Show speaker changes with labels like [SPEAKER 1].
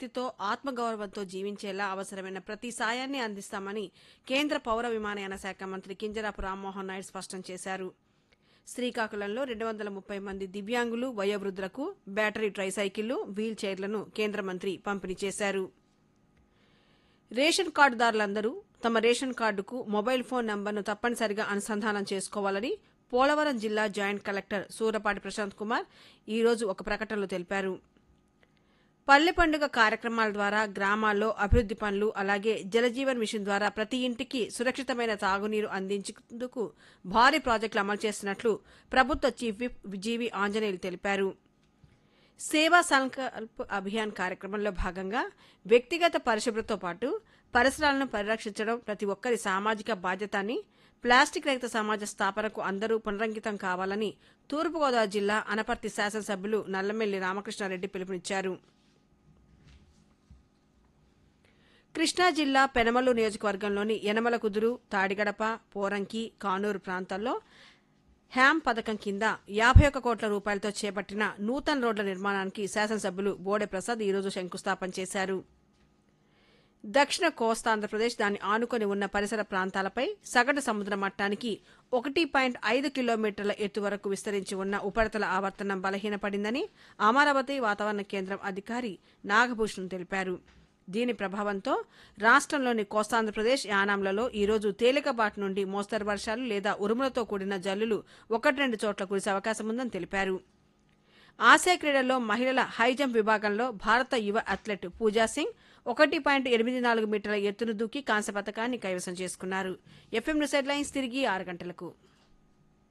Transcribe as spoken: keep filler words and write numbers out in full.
[SPEAKER 1] ఆత్మశక్తితో ఆత్మగౌరవంతో జీవించేలా అవసరమైన ప్రతి సాయాన్ని అందిస్తామని కేంద్ర పౌర విమానయాన శాఖ మంత్రి కింజరాపు రామ్మోహన్ నాయుడు స్పష్టం చేశారు. శ్రీకాకుళంలో రెండు వందల ముప్పై మంది దివ్యాంగులు వయోవృద్ధులకు బ్యాటరీ ట్రైసైకిళ్లు వీల్ చైర్లను కేంద్ర మంత్రి పంపిణీ చేశారు. రేషన్ కార్డుదారులందరూ తమ రేషన్ కార్డుకు మొబైల్ ఫోన్ నంబర్ను తప్పనిసరిగా అనుసంధానం చేసుకోవాలని పోలవరం జిల్లా జాయింట్ కలెక్టర్ సూరపాటి ప్రశాంత్ కుమార్ ఈరోజు ఒక ప్రకటనలో తెలిపారు. పల్లె పండుగ కార్యక్రమాల ద్వారా గ్రామాల్లో అభివృద్ది పనులు అలాగే జలజీవన్ మిషన్ ద్వారా ప్రతి ఇంటికి సురక్షితమైన తాగునీరు అందించేందుకు భారీ ప్రాజెక్టులు అమలు చేస్తున్నట్లు ప్రభుత్వ చీఫ్ విప్ జీవీ ఆంజనేయులు తెలిపారు. సేవా సంకల్ప్ అభియాన్ కార్యక్రమంలో భాగంగా వ్యక్తిగత పరిశుభ్రతతో పాటు పరిసరాలను పరిరక్షించడం ప్రతి ఒక్కరి సామాజిక బాధ్యత అని, ప్లాస్టిక్ రహిత సమాజ స్థాపనకు అందరూ పునరంకితం కావాలని తూర్పుగోదావరి జిల్లా అనపర్తి శాసనసభ్యులు నల్లమెల్లి రామకృష్ణారెడ్డి పిలుపునిచ్చారు. కృష్ణా జిల్లా పెనమలూరు నియోజకవర్గంలోని యనమలకుదురు, తాడిగడప, పోరంకి, కానూరు ప్రాంతాల్లో హ్యామ్ పథకం కింద యాభై ఒక్క కోట్ల రూపాయలతో చేపట్టిన నూతన రోడ్ల నిర్మాణానికి శాసనసభ్యులు బోడె ప్రసాద్ ఈరోజు శంకుస్థాపన చేశారు. దక్షిణ కోస్తాంధ్రప్రదేశ్ దాన్ని ఆనుకొని ఉన్న పరిసర ప్రాంతాలపై సగటు సముద్ర మట్టానికి ఒకటి పాయింట్ ఐదు కిలోమీటర్ల ఎత్తు వరకు విస్తరించి ఉన్న ఉపరితల ఆవర్తనం బలహీనపడిందని అమరావతి వాతావరణ కేంద్రం అధికారి నాగభూషణ్ తెలిపారు. దీని ప్రభావంతో రాష్ట్రంలోని కోస్తాంధ్రప్రదేశ్, యానాంలలో ఈరోజు తేలికపాటి నుండి మోస్తరు వర్షాలు లేదా ఉరుములతో కూడిన జల్లులు ఒకటి రెండు చోట్ల కురిసే అవకాశం ఉందని తెలిపారు. ఆసియా క్రీడల్లో మహిళల హైజంప్ విభాగంలో భారత యువ అథ్లెట్ పూజా సింగ్ ఒకటి పాయింట్ ఎనిమిది నాలుగు మీటర్ల ఎత్తును దూకి కాంస్య పథకాన్ని కైవసం చేసుకున్నారు. ఎఫ్ఎం న్యూస్ హెడ్లైన్స్ తిరిగి ఆరు గంటలకు.